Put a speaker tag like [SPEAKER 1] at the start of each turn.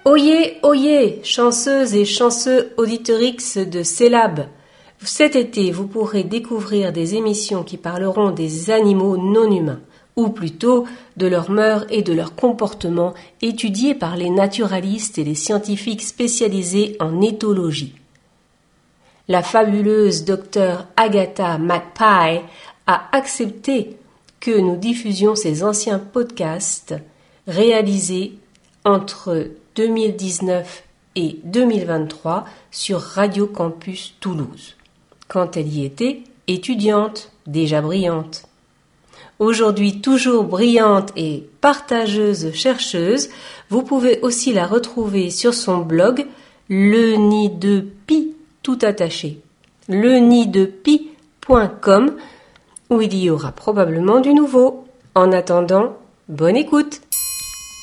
[SPEAKER 1] Oyez, oyez, chanceuses et chanceux auditorix de Célab. Cet été, vous pourrez découvrir des émissions qui parleront des animaux non humains, ou plutôt de leurs mœurs et de leurs comportements étudiés par les naturalistes et les scientifiques spécialisés en éthologie. La fabuleuse docteure Agatha McPie a accepté que nous diffusions ces anciens podcasts réalisés entre 2019 et 2023 sur Radio Campus Toulouse, quand elle y était étudiante, déjà brillante. Aujourd'hui toujours brillante et partageuse chercheuse, vous pouvez aussi la retrouver sur son blog Le Nid de Pie tout attaché, lenidepie.com, où il y aura probablement du nouveau. En attendant, bonne écoute!